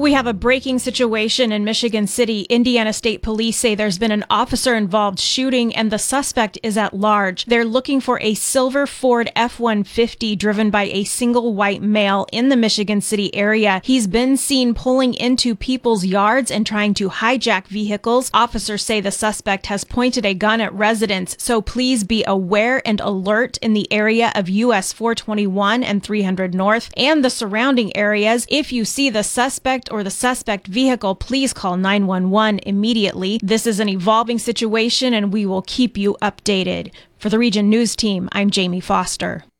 We have a breaking situation in Michigan City. Indiana State Police say there's been an officer-involved shooting and the suspect is at large. They're looking for a silver Ford F-150 driven by a single white male in the Michigan City area. He's been seen pulling into people's yards and trying to hijack vehicles. Officers say the suspect has pointed a gun at residents, so please be aware and alert in the area of US 421 and 300 North and the surrounding areas. If you see the suspect or the suspect vehicle, please call 911 immediately. This is an evolving situation and we will keep you updated. For the Region News Team, I'm Jamie Foster.